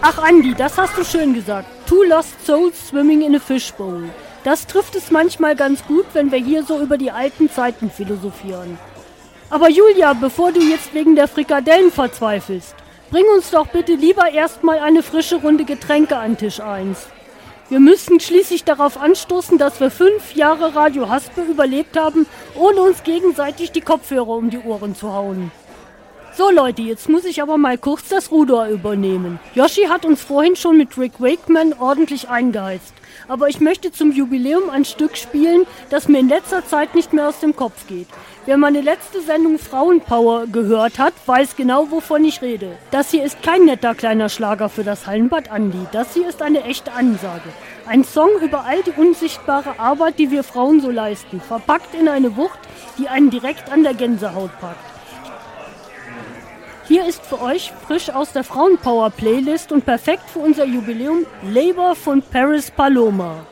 Ach Andi, das hast du schön gesagt. Two lost souls swimming in a fishbowl. Das trifft es manchmal ganz gut, wenn wir hier so über die alten Zeiten philosophieren. Aber Julia, bevor du jetzt wegen der Frikadellen verzweifelst, bring uns doch bitte lieber erstmal eine frische Runde Getränke an Tisch 1. Wir müssten schließlich darauf anstoßen, dass wir 5 Jahre Radio Haspe überlebt haben, ohne uns gegenseitig die Kopfhörer um die Ohren zu hauen. So Leute, jetzt muss ich aber mal kurz das Ruder übernehmen. Yoshi hat uns vorhin schon mit Rick Wakeman ordentlich eingeheizt. Aber ich möchte zum Jubiläum ein Stück spielen, das mir in letzter Zeit nicht mehr aus dem Kopf geht. Wer meine letzte Sendung Frauenpower gehört hat, weiß genau, wovon ich rede. Das hier ist kein netter kleiner Schlager für das Hallenbad Andi. Das hier ist eine echte Ansage. Ein Song über all die unsichtbare Arbeit, die wir Frauen so leisten. Verpackt in eine Wucht, die einen direkt an der Gänsehaut packt. Hier ist für euch frisch aus der Frauenpower-Playlist und perfekt für unser Jubiläum Labor von Paris Paloma.